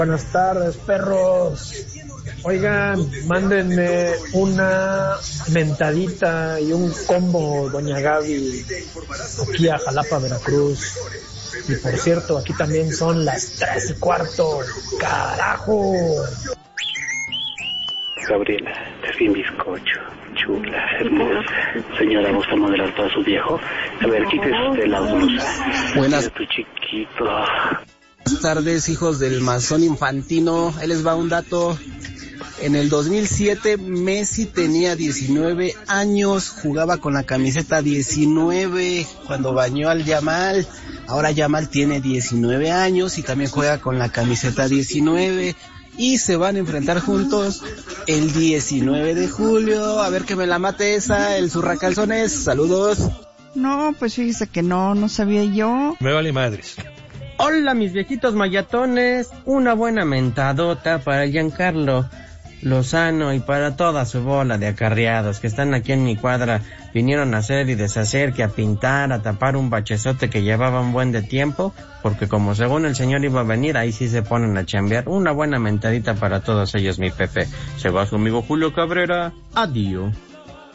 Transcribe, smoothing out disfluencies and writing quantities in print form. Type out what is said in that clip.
Buenas tardes, perros. Oigan, mándenme una mentadita y un combo, doña Gaby, aquí a Jalapa, Veracruz. Y por cierto, aquí también son las 3:15. ¡Carajo! Gabriela, te vi un bizcocho, chula, hermosa. Señora, ¿gusta modelar todo su viejo? A ver, quítese la blusa. Buenas. Tu chiquito. Buenas tardes, hijos del masón infantino. Ahí les va un dato. En el 2007, Messi tenía 19 años, jugaba con la camiseta 19 cuando bañó al Yamal. Ahora Yamal tiene 19 años y también juega con la camiseta 19. Y se van a enfrentar juntos el 19 de julio. A ver que me la mate esa, el zurracalzones. Saludos. No, pues fíjese que no sabía yo. Me vale madres. Hola, mis viejitos mayatones. Una buena mentadota para Giancarlo Lozano y para toda su bola de acarreados que están aquí en mi cuadra. Vinieron a hacer y deshacer, que a pintar, a tapar un bachezote que llevaba un buen de tiempo, porque como según el señor iba a venir, ahí sí se ponen a chambear. Una buena mentadita para todos ellos, mi Pepe. Se va su amigo Julio Cabrera. Adiós.